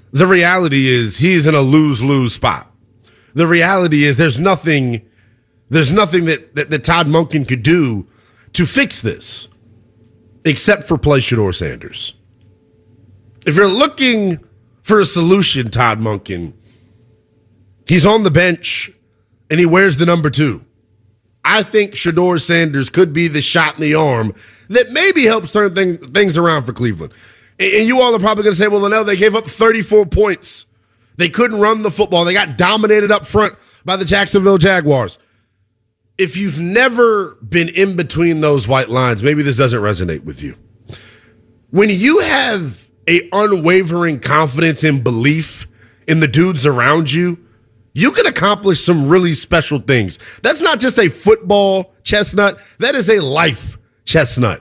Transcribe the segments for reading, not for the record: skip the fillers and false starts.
The reality is he's in a lose-lose spot. The reality is there's nothing that Todd Monken could do to fix this except for play Shedeur Sanders. If you're looking for a solution, Todd Monken, he's on the bench and he wears the number 2. I think Shedeur Sanders could be the shot in the arm that maybe helps turn things around for Cleveland. And you all are probably going to say, well, no, they gave up 34 points. They couldn't run the football. They got dominated up front by the Jacksonville Jaguars. If you've never been in between those white lines, maybe this doesn't resonate with you. When you have an unwavering confidence and belief in the dudes around you, you can accomplish some really special things. That's not just a football chestnut. That is a life chestnut.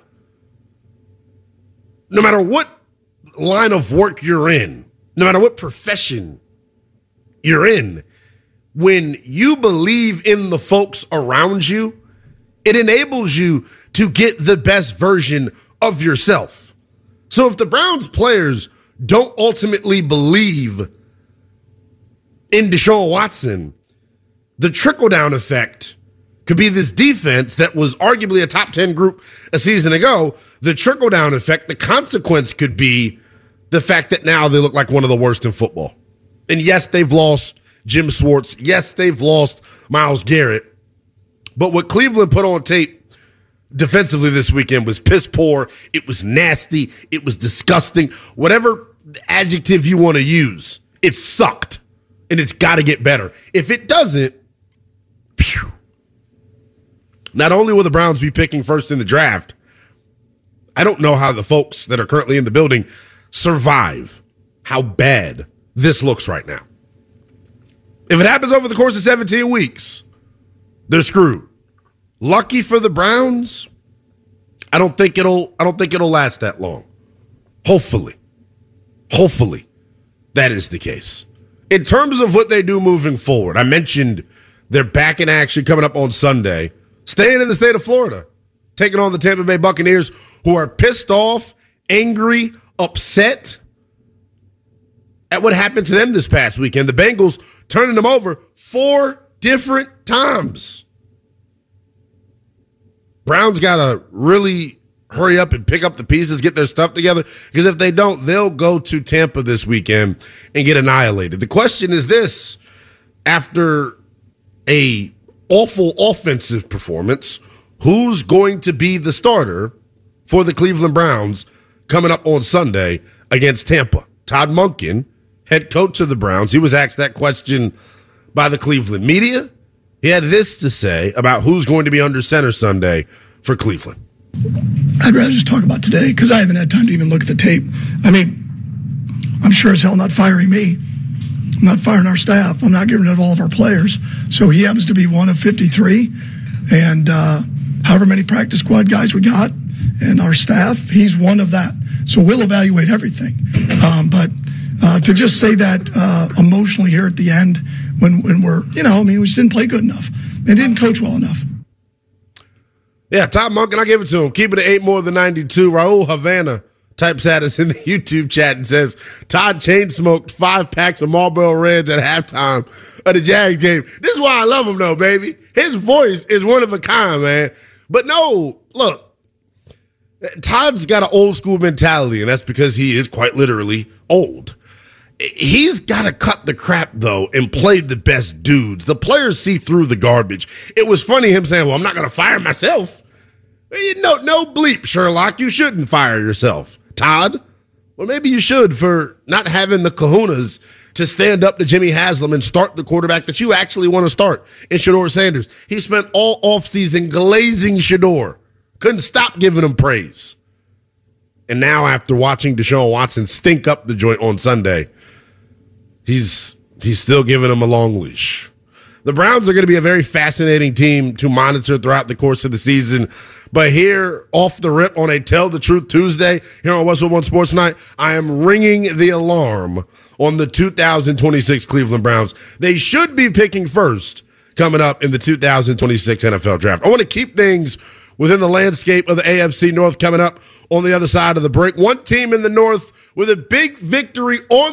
No matter what line of work you're in, no matter what profession you're in, when you believe in the folks around you, it enables you to get the best version of yourself. So if the Browns players don't ultimately believe in Deshaun Watson, the trickle-down effect could be this defense that was arguably a top 10 group a season ago. The trickle-down effect, the consequence could be the fact that now they look like one of the worst in football. And yes, they've lost Jim Schwartz. Yes, they've lost Myles Garrett. But what Cleveland put on tape defensively this weekend was piss poor. It was nasty. It was disgusting. Whatever adjective you want to use, it sucked. And it's got to get better. If it doesn't, phew, not only will the Browns be picking first in the draft, I don't know how the folks that are currently in the building survive how bad this looks right now. If it happens over the course of 17 weeks, they're screwed. Lucky for the Browns, I don't think it'll last that long. Hopefully that is the case. In terms of what they do moving forward, I mentioned they're back in action coming up on Sunday, staying in the state of Florida, taking on the Tampa Bay Buccaneers, who are pissed off, angry, upset at what happened to them this past weekend. The Bengals turning them over 4 different times. Browns got to really hurry up and pick up the pieces, get their stuff together, because if they don't, they'll go to Tampa this weekend and get annihilated. The question is this: after a awful offensive performance, who's going to be the starter for the Cleveland Browns coming up on Sunday against Tampa? Todd Monken, head coach of the Browns, he was asked that question by the Cleveland media. He had this to say about who's going to be under center Sunday for Cleveland. I'd rather just talk about today because I haven't had time to even look at the tape. I mean, I'm sure as hell not firing me. I'm not firing our staff. I'm not getting rid of all of our players. So he happens to be one of 53. And however many practice squad guys we got and our staff, he's one of that. So we'll evaluate everything. But to just say that emotionally here at the end when we're, we just didn't play good enough. They didn't coach well enough. Yeah, Todd Monken, I give it to him. Keep it at 8 more than 92. Raul Havana types at us in the YouTube chat and says, Todd chain smoked 5 packs of Marlboro Reds at halftime of the Jags game. This is why I love him, though, baby. His voice is one of a kind, man. But no, look, Todd's got an old school mentality, and that's because he is quite literally old. He's got to cut the crap, though, and play the best dudes. The players see through the garbage. It was funny him saying, well, I'm not going to fire myself. No bleep, Sherlock. You shouldn't fire yourself. Todd, well, maybe you should for not having the kahunas to stand up to Jimmy Haslam and start the quarterback that you actually want to start in Shedeur Sanders. He spent all offseason glazing Shedeur. Couldn't stop giving him praise. And now after watching Deshaun Watson stink up the joint on Sunday, he's still giving him a long leash. The Browns are going to be a very fascinating team to monitor throughout the course of the season. But here, off the rip on a Tell the Truth Tuesday, here on Westwood One Sports Night, I am ringing the alarm on the 2026 Cleveland Browns. They should be picking first coming up in the 2026 NFL Draft. I want to keep things within the landscape of the AFC North coming up on the other side of the break. One team in the North with a big victory on